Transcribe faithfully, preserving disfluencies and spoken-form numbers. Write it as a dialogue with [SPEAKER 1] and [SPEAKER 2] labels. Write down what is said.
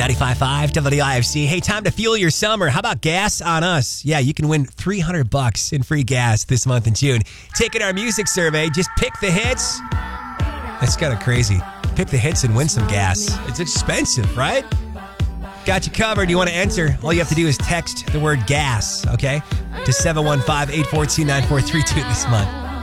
[SPEAKER 1] ninety-five point five W I F C. Hey, time to fuel your summer. How about gas on us? Yeah, you can win three hundred bucks in free gas this month in June. Taking our music survey, just pick the hits. That's kind of crazy. Pick the hits and win some gas. It's expensive, right? Got you covered. You want to enter? All you have to do is text the word gas, okay, to seven one five, eight four two, nine four three two this month.